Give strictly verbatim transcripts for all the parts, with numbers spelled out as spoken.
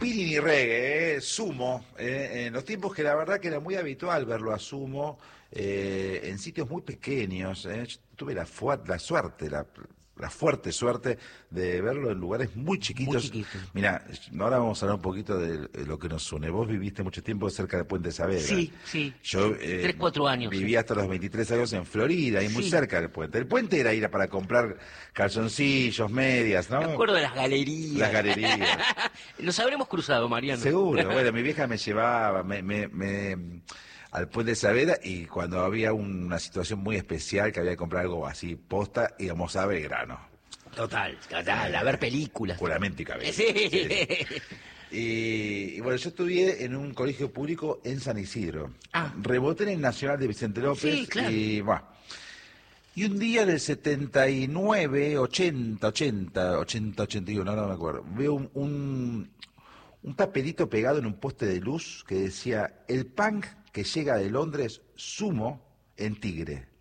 Spinning y reggae, eh, Sumo, eh, en los tiempos que la verdad que era muy habitual verlo a Sumo eh, en sitios muy pequeños. Eh. Yo tuve la, fu- la suerte, la, la fuerte suerte de verlo en lugares muy chiquitos. Muy chiquito. Mira, ahora vamos a hablar un poquito de lo que nos une. Vos viviste mucho tiempo cerca de Puente Saavedra. Sí, sí. Yo sí. eh, Tres, cuatro años. viví sí. hasta los veintitrés años en Florida, y muy Sí. cerca del puente. El puente era ir a para comprar calzoncillos, medias, ¿no? Me acuerdo de las galerías. Las galerías. Nos habremos cruzado, Mariano. Seguro. Bueno, mi vieja me llevaba me, me, me, al Puente Saavedra, y cuando había una situación muy especial que había que comprar algo así posta, íbamos a Belgrano. Total, total, a ver películas. Puramente y cabeza. Sí. Sí. Y, y bueno, yo estudié en un colegio público en San Isidro. Ah. Reboté en el Nacional de Vicente López. Sí, claro. Y bueno. Y un día del setenta y nueve, ochenta, ochenta, ochenta, ochenta y uno, no me acuerdo, veo un, un, un papelito pegado en un poste de luz que decía: el punk que llega de Londres, Sumo, en Tigre.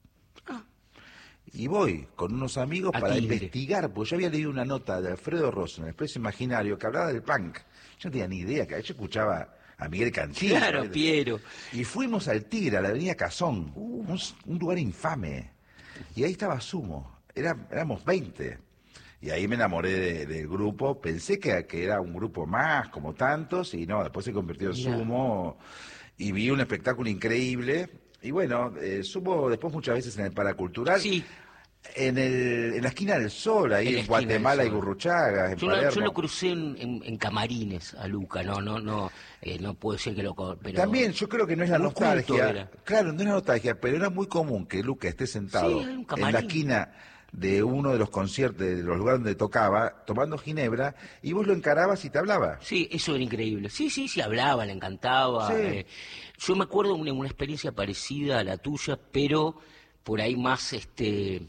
Y voy con unos amigos A para Tigre. investigar, porque yo había leído una nota de Alfredo Rosso en El Expreso Imaginario que hablaba del punk. Yo no tenía ni idea, que yo escuchaba a Miguel Cantillo. Claro, Piero. Y fuimos al Tigre, a la avenida Cazón, un, un lugar infame. Y ahí estaba Sumo, Era, éramos veinte. Y ahí me enamoré de- del grupo, pensé que, que era un grupo más, como tantos, y no, después se convirtió en Mirá. Sumo, y vi un espectáculo increíble. Y bueno, eh, Sumo después muchas veces en el Paracultural, Sí. en, el, en la esquina del Sol, ahí En en, la esquina del Guatemala y Sol. Gurruchaga, en Yo, lo- Palermo. yo lo crucé en, en- en Camarines a Luca, no, no, no, eh, no puedo decir que lo... co- Pero También yo creo que no es la muy culto nostalgia, era. claro, no es la nostalgia, pero era muy común que Luca esté sentado Sí, hay un en camarín. la esquina de uno de los conciertos, de los lugares donde tocaba, tomando ginebra, y vos lo encarabas y te hablaba. Sí, eso era increíble. Sí, sí, sí, hablaba, le encantaba. Sí. eh. Yo me acuerdo de una, una experiencia parecida a la tuya, pero por ahí más, este,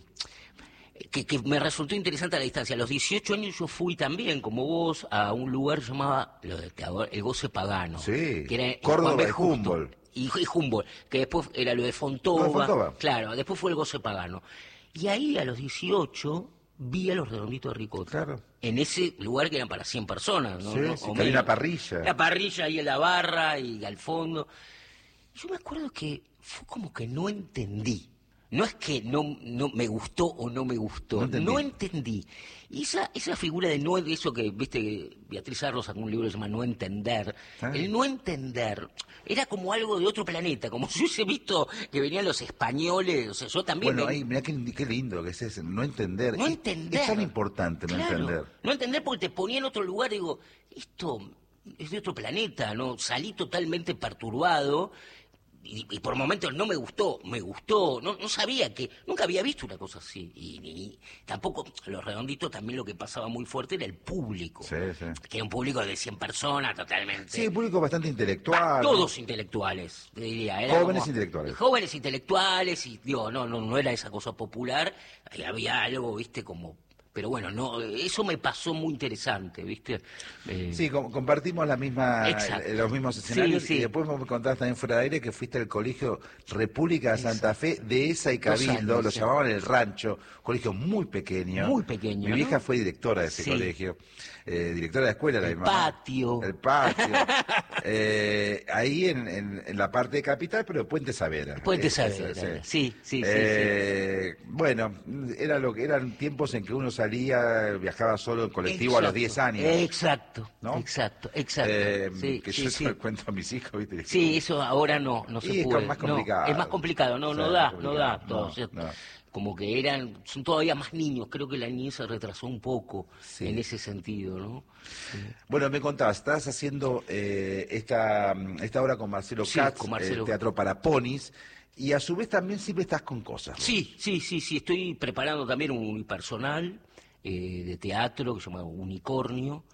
que, que me resultó interesante a la distancia. A los dieciocho años yo fui también, como vos, a un lugar que se llamaba lo de- que ahora- el Goce Pagano. Sí, que era en Córdoba Juan B. y Justo. Humboldt. Y, y Humboldt, que después era lo de Fontova. Lo de Fontova. Claro, después fue el Goce Pagano. Y ahí a los dieciocho vi a los Redonditos de Ricota. Claro. En ese lugar que eran para cien personas, ¿no? Sí, ¿no? sí, O que había menos. una parrilla. La parrilla ahí en la barra y al fondo. Yo me acuerdo que fue como que no entendí. No es que no, no me gustó o no me gustó, No entendí. no entendí. Y esa, esa figura de no, de eso que, viste, Beatriz Arros sacó un libro que se llama No Entender. Ah. El no entender era como algo de otro planeta, como si hubiese visto que venían los españoles, o sea, yo también... Bueno, me- ahí, mirá qué, qué lindo que es ese, no entender. no Es- entender. Es, tan importante no Claro, entender. No entender porque te ponía en otro lugar y digo, esto es de otro planeta, ¿no? Salí totalmente perturbado y, y por momentos no me gustó, me gustó, no, no sabía que, nunca había visto una cosa así. Y, ni- tampoco, Los Redonditos también lo que pasaba muy fuerte era el público. Sí, sí. Que era un público de cien personas totalmente. Sí, el público bastante Va, intelectual. todos intelectuales, te diría. Era Jóvenes como- intelectuales. Jóvenes intelectuales, y digo, no, no, no era esa cosa popular, ahí había algo, viste, como... Pero bueno, no, eso me pasó muy interesante, viste. Eh, Sí, com- compartimos la misma, Exacto. eh, los mismos escenarios. Sí, sí. Y después me contaste también fuera de aire que fuiste al colegio República de Santa Fe, de esa y Dos Cabildo, años, lo sí. llamaban el Rancho, colegio muy pequeño. Muy pequeño, Mi vieja ¿no? fue directora de ese Sí. colegio, eh, directora de la escuela. la El mi mamá. patio. El patio. Eh, ahí en, en- en la parte de Capital, pero Puente Saavedra. Puente Eh, Saavedra, ese, sí, sí, sí, Eh, Bueno, era lo que eran tiempos en que uno salía, viajaba solo en colectivo a los Exacto, diez años. Exacto, ¿no? exacto, exacto. Eh, sí, que sí, yo sí. se lo cuento a mis hijos, ¿viste? Sí, eso ahora no, no se Y es puede. más No, complicado. es más complicado, no, Sí, no es da, más no da complicado. todo. No, o sea, no. Como que eran, son todavía más niños, creo que la niñez se retrasó un poco Sí. en ese sentido, ¿no? Bueno, me contabas, estás haciendo eh, esta, esta obra con Marcelo Sí, Katz, con Marcelo. eh, Teatro para Ponis, y a su vez también siempre estás con cosas. ¿no? Sí, sí, sí, sí, estoy preparando también un unipersonal eh, de teatro que se llama Unicornio,